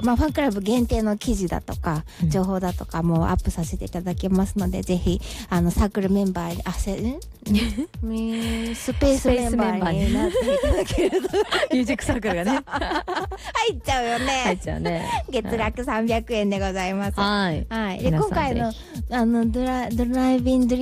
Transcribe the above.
まあファンクラブ限定の記事だとか情報だとかもアップさせていただきますので、ぜひサークルメンバーにスペースメンバーになっていただけるとミュージックサークルがね入っちゃうよね。 入っちゃうね。 月額300円でございます。 はい。 で今回のドライビング